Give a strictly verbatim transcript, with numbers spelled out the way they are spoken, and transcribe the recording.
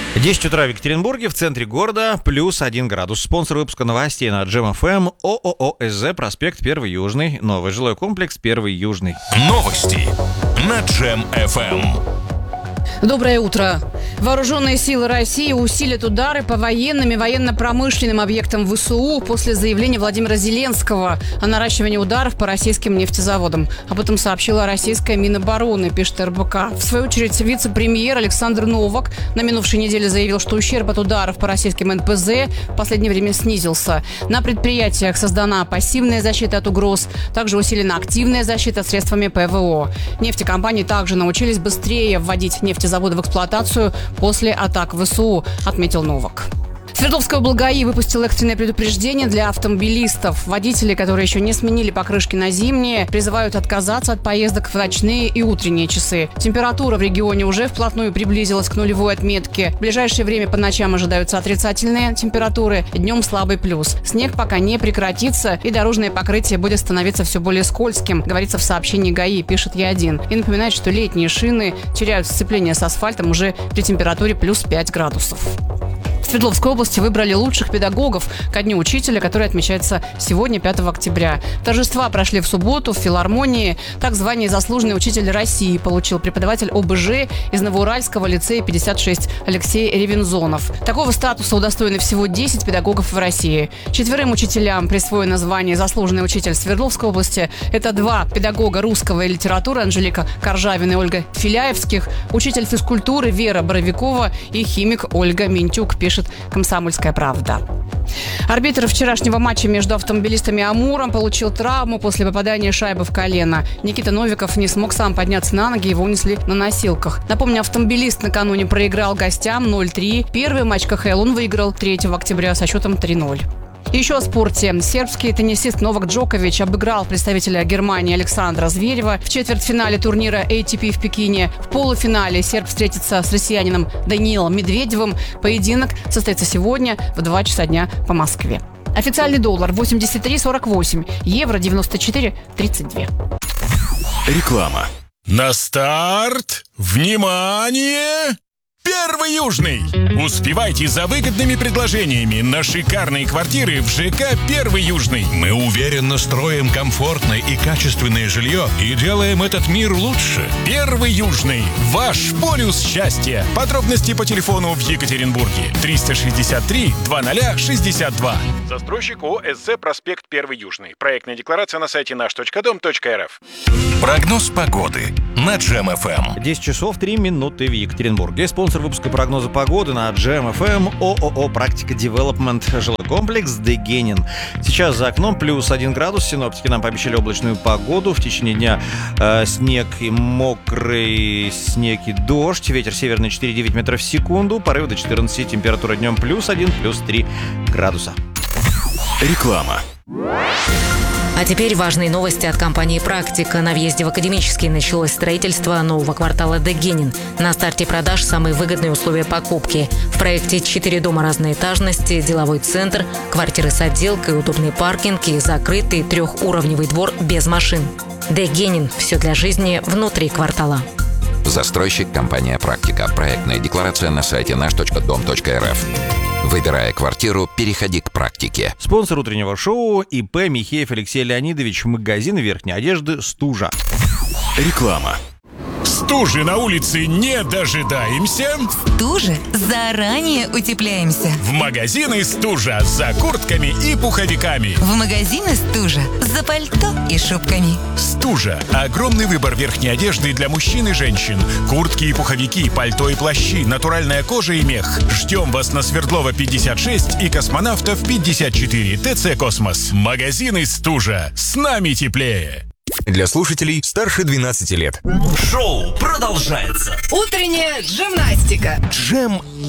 десять утра в Екатеринбурге, в центре города, плюс один градус. Спонсор выпуска новостей на Джем эф эм, ООО СЗ, проспект Первый Южный, новый жилой комплекс Первый Южный. Новости на Джем эф эм. Доброе утро. Вооруженные силы России усилят удары по военным и военно-промышленным объектам ВСУ после заявления Владимира Зеленского о наращивании ударов по российским нефтезаводам. Об этом сообщила российская Минобороны, пишет эр бэ ка. В свою очередь, вице-премьер Александр Новак на минувшей неделе заявил, что ущерб от ударов по российским эн пэ зэ в последнее время снизился. На предприятиях создана пассивная защита от угроз, также усилена активная защита средствами пэ вэ о. Нефтекомпании также научились быстрее вводить нефтезаводы в эксплуатацию после атак ВСУ, отметил Новак. Свердловская облгаи выпустила экстренное предупреждение для автомобилистов. Водители, которые еще не сменили покрышки на зимние, призывают отказаться от поездок в ночные и утренние часы. Температура в регионе уже вплотную приблизилась к нулевой отметке. В ближайшее время по ночам ожидаются отрицательные температуры, днем слабый плюс. Снег пока не прекратится, и дорожное покрытие будет становиться все более скользким, говорится в сообщении ГАИ, пишет Е один. И напоминает, что летние шины теряют сцепление с асфальтом уже при температуре плюс пять градусов. В Свердловской области выбрали лучших педагогов ко Дню учителя, который отмечается сегодня, пятого октября. Торжества прошли в субботу в филармонии. Так звание «Заслуженный учитель России» получил преподаватель о бэ жэ из Новоуральского лицея пятьдесят шесть Алексей Ревензонов. Такого статуса удостоены всего десять педагогов в России. Четверым учителям присвоено звание «Заслуженный учитель Свердловской области». Это два педагога русского и литературы Анжелика Коржавина и Ольга Филяевских, учитель физкультуры Вера Боровикова и химик Ольга Минтюк, пишет «Комсомольская правда». Арбитр вчерашнего матча между автомобилистами и Амуром получил травму после попадания шайбы в колено. Никита Новиков не смог сам подняться на ноги, его унесли на носилках. Напомню, автомобилист накануне проиграл гостям ноль три. Первый матч ка ха эл он выиграл третьего октября со счетом три ноль. Еще о спорте. Сербский теннисист Новак Джокович обыграл представителя Германии Александра Зверева в четвертьфинале турнира эй ти пи в Пекине. В полуфинале серб встретится с россиянином Даниилом Медведевым. Поединок состоится сегодня в два часа дня по Москве. Официальный доллар восемьдесят три сорок восемь, евро девяносто четыре тридцать два. Реклама. На старт! Внимание! Первый Южный! Успевайте за выгодными предложениями на шикарные квартиры в жэ ка «Первый Южный». Мы уверенно строим комфортное и качественное жилье и делаем этот мир лучше. Первый Южный. Ваш полюс счастья. Подробности по телефону в Екатеринбурге. триста шестьдесят три двадцать шестьдесят два. Застройщик ООО СЗ, проспект Первый Южный. Проектная декларация на сайте наш точка дом точка эр эф. Прогноз погоды на Джем эф эм. десять часов три минуты в Екатеринбурге. Спонсор выпуска прогноза погоды на Джем эф эм, ООО «Практика Девелопмент», жилой комплекс Дегенин. Сейчас за окном плюс один градус. Синоптики нам пообещали облачную погоду. В течение дня э, снег и мокрый снег и дождь. Ветер северный четыре девять метров в секунду. Порыв до четырнадцати. Температура днем плюс один, плюс три градуса. Реклама. А теперь важные новости от компании «Практика». На въезде в Академический началось строительство нового квартала Дегенин. На старте продаж самые выгодные условия покупки. В проекте четыре дома разной этажности, деловой центр, квартиры с отделкой, удобный паркинг и закрытый трехуровневый двор без машин. Дегенин. Все для жизни внутри квартала. Застройщик компания «Практика». Проектная декларация на сайте наш точка дом точка эр эф. Выбирая квартиру, переходи к «Практике». Спонсор утреннего шоу и пэ Михеев Алексей Леонидович, магазин верхней одежды «Стужа». Реклама. Стужи на улице не дожидаемся. Стужи заранее утепляемся. В магазины «Стужа» за куртками и пуховиками. В магазины «Стужа» за пальто и шубками. «Стужа» – огромный выбор верхней одежды для мужчин и женщин. Куртки и пуховики, пальто и плащи, натуральная кожа и мех. Ждем вас на Свердлова пятьдесят шесть и Космонавтов пятьдесят четыре, ТЦ «Космос». Магазины «Стужа». С нами теплее. Для слушателей старше двенадцати лет. Шоу продолжается. Утренняя джимнастика. Джем